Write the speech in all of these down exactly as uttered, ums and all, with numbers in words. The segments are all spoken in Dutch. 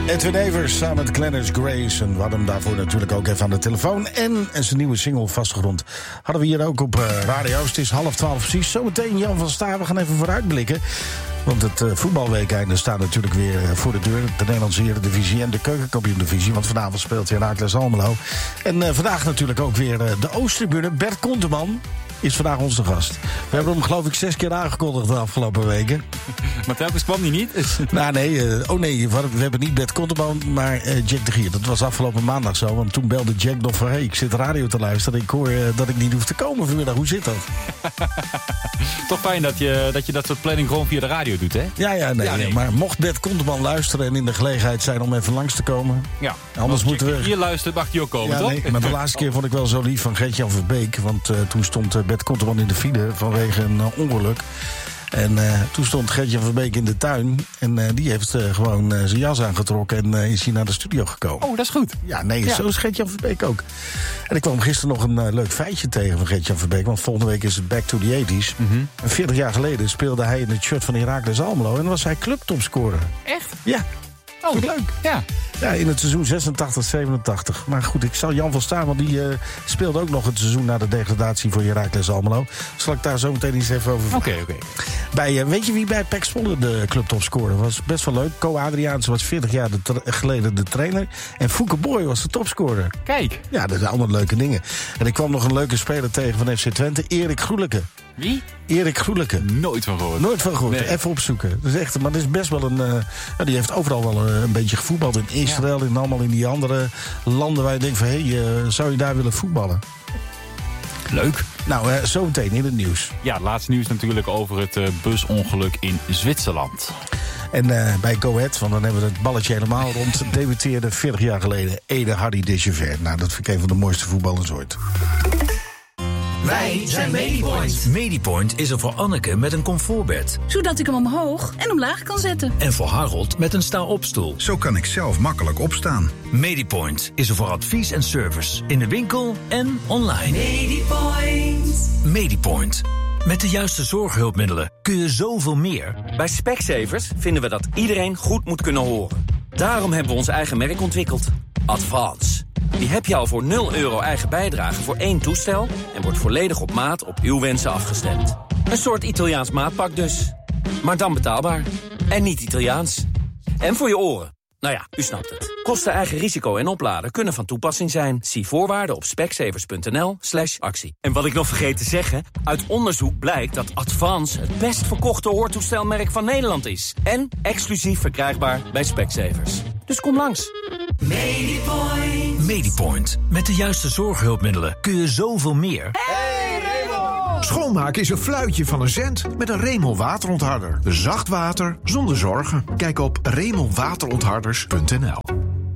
Edwin Evers samen met Glennis Grace. En we hadden hem daarvoor natuurlijk ook even aan de telefoon. En zijn nieuwe single Vastgegrond hadden we hier ook op uh, radio's. Het is half twaalf precies. Zometeen Jan van Staar. We gaan even vooruitblikken. Want het uh, voetbalweekeinde staat natuurlijk weer uh, voor de deur. De Nederlandse Eredivisie en de Keukenkampioen-divisie. Want vanavond speelt Heracles Almelo. En uh, vandaag natuurlijk ook weer uh, de Oosttribune. Bert Konteman is vandaag onze gast. We hebben hem geloof ik zes keer aangekondigd de afgelopen weken. Maar telkens kwam hij niet? Nou nee, uh, oh nee, we hebben niet Bert Konteman, maar uh, Jack de Gier. Dat was afgelopen maandag zo, want toen belde Jack nog van... hé, hey, ik zit radio te luisteren, ik hoor uh, dat ik niet hoef te komen vanmiddag. Hoe zit dat? Toch fijn dat je, dat je dat soort planning gewoon via de radio doet, hè? Ja, ja, nee, ja, nee. Maar mocht Bert Konteman luisteren en in de gelegenheid zijn om even langs te komen... Ja, anders moeten we... hier luistert, mag hij ook komen, ja, toch? Nee, maar de laatste keer vond ik wel zo lief van Gert-Jan Verbeek. Want uh, toen stond uh, Bert Konteman in de file vanwege een uh, ongeluk. En uh, toen stond Gert-Jan Verbeek in de tuin. En uh, die heeft uh, gewoon uh, zijn jas aangetrokken en uh, is hier naar de studio gekomen. Oh, dat is goed. Ja, nee, ja. Zo is Gert-Jan Verbeek ook. En ik kwam gisteren nog een uh, leuk feitje tegen van Gert-Jan Verbeek. Want volgende week is het Back to the eighties. Mm-hmm. En veertig jaar geleden speelde hij in het shirt van Heracles Almelo. En was hij clubtopscorer. Echt? Ja. Oh, goed leuk. Ja. Ja, in het seizoen zesentachtig zevenentachtig. Maar goed, ik zal Jan van Staar, want die uh, speelde ook nog het seizoen na de degradatie voor Heracles Almelo. Zal ik daar zo meteen iets even over Oké, oké. Okay, okay. uh, Weet je wie bij P E C Zwolle de clubtopscorer was? Best wel leuk. Co Adriaanse was veertig jaar de tra- geleden de trainer. En Fouke Boy was de topscorer. Kijk. Ja, dat zijn allemaal leuke dingen. En ik kwam nog een leuke speler tegen van F C Twente. Erik Groeleke. Wie? Erik Groeleke. Nooit van gehoord. Nooit van gehoord. Nee. Even opzoeken. Dat is echt, maar dat is best wel een... Uh, ja, die heeft overal wel een, een beetje gevoetbald. In Israël, ja. in allemaal in die andere landen waar je denkt van... hé, hey, uh, zou je daar willen voetballen? Leuk. Nou, uh, zo meteen in het nieuws. Ja, het laatste nieuws natuurlijk over het uh, busongeluk in Zwitserland. En uh, bij Go Ahead, want dan hebben we het balletje helemaal rond... debuteerde veertig jaar geleden Ede Hardy Dejever. Nou, dat vind ik een van de mooiste voetballers ooit. Wij zijn Medipoint. Medipoint is er voor Anneke met een comfortbed. Zodat ik hem omhoog en omlaag kan zetten. En voor Harold met een sta-opstoel. Zo kan ik zelf makkelijk opstaan. Medipoint is er voor advies en service. In de winkel en online. Medipoint. Medipoint. Met de juiste zorghulpmiddelen kun je zoveel meer. Bij Specsavers vinden we dat iedereen goed moet kunnen horen. Daarom hebben we ons eigen merk ontwikkeld. Advance. Die heb je al voor nul euro eigen bijdrage voor één toestel... en wordt volledig op maat op uw wensen afgestemd. Een soort Italiaans maatpak dus. Maar dan betaalbaar. En niet Italiaans. En voor je oren. Nou ja, u snapt het. Kosten, eigen risico en opladen kunnen van toepassing zijn. Zie voorwaarden op specsavers.nl slash actie. En wat ik nog vergeet te zeggen... uit onderzoek blijkt dat Advance het best verkochte hoortoestelmerk van Nederland is. En exclusief verkrijgbaar bij Specsavers. Dus kom langs. Medipoint. Medipoint. Met de juiste zorghulpmiddelen kun je zoveel meer. Hey Raymond! Schoonmaken is een fluitje van een cent met een Remel waterontharder. Zacht water zonder zorgen. Kijk op remel waterontharders punt n l.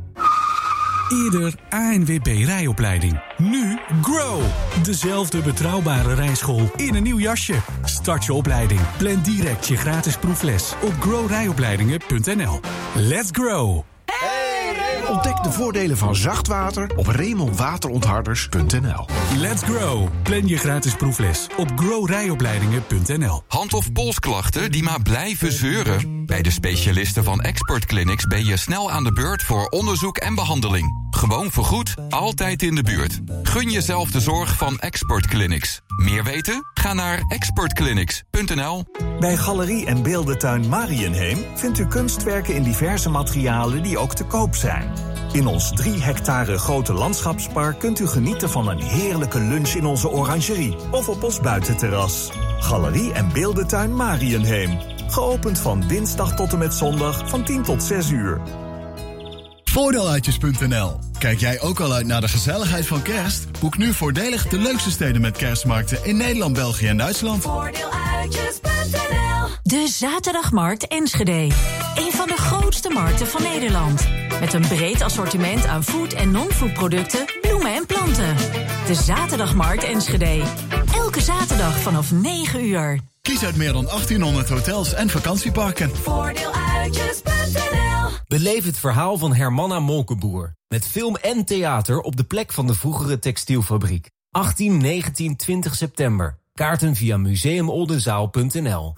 Eerder A N W B rijopleiding. Nu Grow. Dezelfde betrouwbare rijschool in een nieuw jasje. Start je opleiding. Plan direct je gratis proefles op grow rijopleidingen punt n l. Let's grow. Ontdek de voordelen van zacht water op remel waterontharders punt n l. Let's grow. Plan je gratis proefles op grow rijopleidingen punt n l. Hand- of polsklachten die maar blijven zeuren? Bij de specialisten van Expert Clinics ben je snel aan de beurt voor onderzoek en behandeling. Gewoon vergoed, altijd in de buurt. Gun jezelf de zorg van Expert Clinics. Meer weten? Ga naar expert clinics punt n l. Bij Galerie en Beeldentuin Marienheem vindt u kunstwerken in diverse materialen die ook te koop zijn. In ons drie hectare grote landschapspark kunt u genieten van een heerlijke lunch in onze orangerie of op ons buitenterras. Galerie en Beeldentuin Marienheem. Geopend van dinsdag tot en met zondag van tien tot zes uur. Voordeeluitjes punt n l. Kijk jij ook al uit naar de gezelligheid van kerst? Boek nu voordelig de leukste steden met kerstmarkten in Nederland, België en Duitsland. Voordeeluitjes punt n l. De Zaterdagmarkt Enschede. Een van de grootste markten van Nederland. Met een breed assortiment aan food- en non-food producten, bloemen en planten. De Zaterdagmarkt Enschede. Elke zaterdag vanaf negen uur. Kies uit meer dan achttienhonderd hotels en vakantieparken. Voordeeluitjes punt n l. Beleef het verhaal van Hermanna Molkenboer. Met film en theater op de plek van de vroegere textielfabriek. achttien, negentien, twintig september. Kaarten via museum oldenzaal punt n l.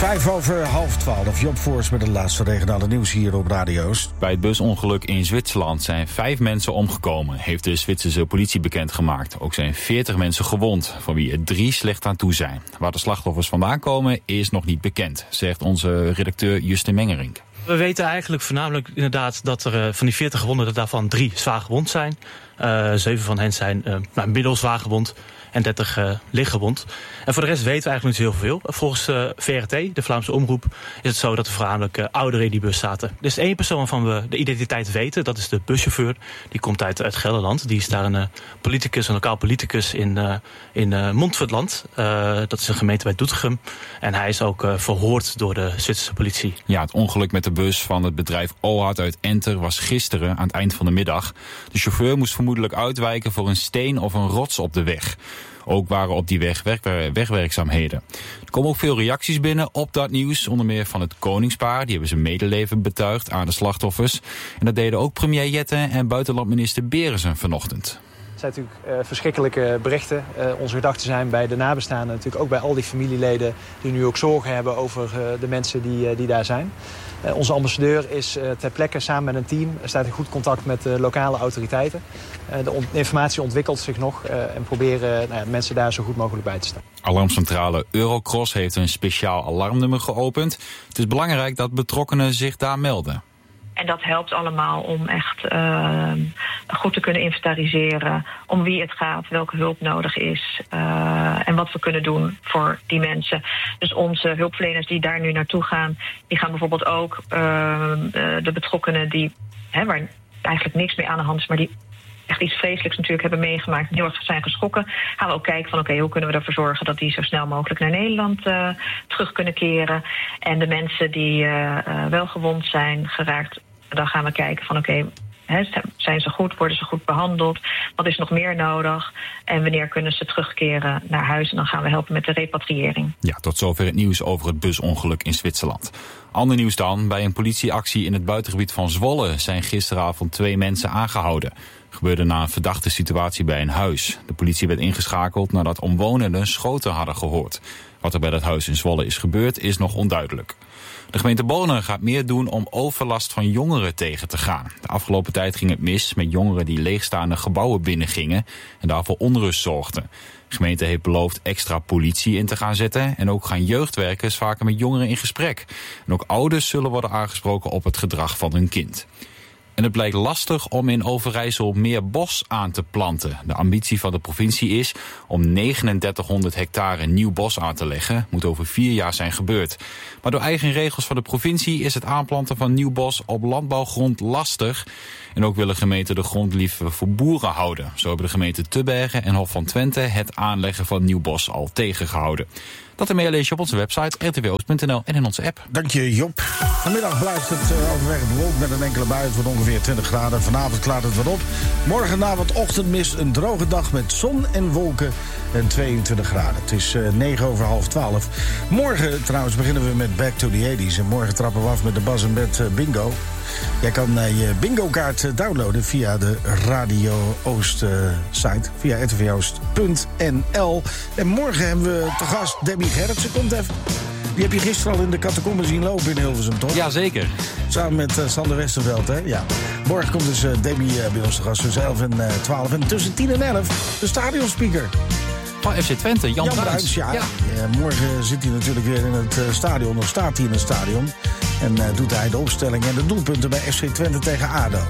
Vijf over half twaalf. Job Voors met het laatste regionale nieuws hier op Radio Oost. Bij het busongeluk in Zwitserland zijn vijf mensen omgekomen, heeft de Zwitserse politie bekendgemaakt. Ook zijn veertig mensen gewond, van wie er drie slecht aan toe zijn. Waar de slachtoffers vandaan komen is nog niet bekend, zegt onze redacteur Justin Mengerink. We weten eigenlijk voornamelijk inderdaad dat er uh, van die veertig gewonden, dat daarvan drie zwaar gewond zijn. Uh, zeven van hen zijn uh, nou, middelzwaar gewond en dertig uh, licht gewond. En voor de rest weten we eigenlijk niet zo heel veel. Volgens uh, V R T, de Vlaamse omroep, is het zo dat er voornamelijk uh, ouderen in die bus zaten. Er is één persoon waarvan we de identiteit weten, dat is de buschauffeur. Die komt uit, uit Gelderland. Die is daar een uh, politicus, een lokaal politicus in, uh, in uh, Montferland. Uh, dat is een gemeente bij Doetinchem. En hij is ook uh, verhoord door de Zwitserse politie. Ja, het ongeluk met de bus van het bedrijf Ohad uit Enter was gisteren aan het eind van de middag. De chauffeur moest vermoedelijk uitwijken voor een steen of een rots op de weg. Ook waren op die weg wegwerkzaamheden. Er komen ook veel reacties binnen op dat nieuws. Onder meer van het koningspaar. Die hebben zijn medeleven betuigd aan de slachtoffers. En dat deden ook premier Jette en buitenlandminister Berensen vanochtend. Het zijn natuurlijk uh, verschrikkelijke berichten. Uh, onze gedachten zijn bij de nabestaanden. Natuurlijk ook bij al die familieleden die nu ook zorgen hebben over uh, de mensen die, uh, die daar zijn. Uh, onze ambassadeur is uh, ter plekke samen met een team. Staat in goed contact met de lokale autoriteiten. Uh, de on- informatie ontwikkelt zich nog. Uh, en proberen uh, nou ja, mensen daar zo goed mogelijk bij te staan. Alarmcentrale Eurocross heeft een speciaal alarmnummer geopend. Het is belangrijk dat betrokkenen zich daar melden. En dat helpt allemaal om echt uh, goed te kunnen inventariseren om wie het gaat, welke hulp nodig is uh, en wat we kunnen doen voor die mensen. Dus onze hulpverleners die daar nu naartoe gaan, die gaan bijvoorbeeld ook uh, de betrokkenen die, hè, waar eigenlijk niks mee aan de hand is, maar die echt iets vreselijks natuurlijk hebben meegemaakt en heel erg zijn geschrokken, gaan we ook kijken van oké, okay, hoe kunnen we ervoor zorgen dat die zo snel mogelijk naar Nederland uh, terug kunnen keren. En de mensen die uh, uh, wel gewond zijn geraakt, dan gaan we kijken van oké, okay, zijn ze goed, worden ze goed behandeld, wat is nog meer nodig en wanneer kunnen ze terugkeren naar huis en dan gaan we helpen met de repatriëring. Ja, tot zover het nieuws over het busongeluk in Zwitserland. Ander nieuws dan, bij een politieactie in het buitengebied van Zwolle zijn gisteravond twee mensen aangehouden. Gebeurde na een verdachte situatie bij een huis. De politie werd ingeschakeld nadat omwonenden schoten hadden gehoord. Wat er bij dat huis in Zwolle is gebeurd is nog onduidelijk. De gemeente Bonen gaat meer doen om overlast van jongeren tegen te gaan. De afgelopen tijd ging het mis met jongeren die leegstaande gebouwen binnengingen en daarvoor onrust zorgden. De gemeente heeft beloofd extra politie in te gaan zetten en ook gaan jeugdwerkers vaker met jongeren in gesprek. En ook ouders zullen worden aangesproken op het gedrag van hun kind. En het blijkt lastig om in Overijssel meer bos aan te planten. De ambitie van de provincie is om drieduizendnegenhonderd hectare nieuw bos aan te leggen. Moet over vier jaar zijn gebeurd. Maar door eigen regels van de provincie is het aanplanten van nieuw bos op landbouwgrond lastig. En ook willen gemeenten de grond liever voor boeren houden. Zo hebben de gemeenten Tubbergen en Hof van Twente het aanleggen van nieuw bos al tegengehouden. Dat en meer lees je op onze website r t w oost punt n l en in onze app. Dank je, Job. Vanmiddag blijft het uh, overwegend bewolkt met een enkele bui. Het wordt ongeveer twintig graden. Vanavond klaart het weer op. Morgen na wat ochtendmist, een droge dag met zon en wolken en tweeëntwintig graden. Het is uh, negen over half twaalf. Morgen trouwens beginnen we met Back to the eighties. En morgen trappen we af met de Bas en Bet uh, bingo. Jij kan uh, je bingo-kaart uh, downloaden via de Radio Oost uh, site. Via r t w oost punt n l. En morgen hebben we te gast Debbie Gerritsen. Komt even. Die heb je gisteren al in de catacomben zien lopen in Hilversum, toch? Ja, zeker. Samen met uh, Sander Westerveld, hè? Ja. Morgen komt dus uh, Debbie uh, bij ons te gast tussen elf en twaalf. En tussen tien en elf de stadionspeaker. Van F C Twente, Jan, Jan Bruins. Bruins, ja. ja. Uh, morgen zit hij natuurlijk weer in het uh, stadion, of staat hij in het stadion. En uh, doet hij de opstelling en de doelpunten bij F C Twente tegen A D O.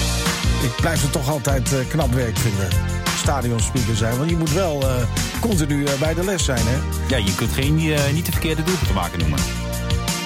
Ik blijf het toch altijd uh, knap werk vinden. Stadionspeaker zijn, want je moet wel uh, continu uh, bij de les zijn, hè? Ja, je kunt geen, uh, niet de verkeerde doelpunten maken noemen.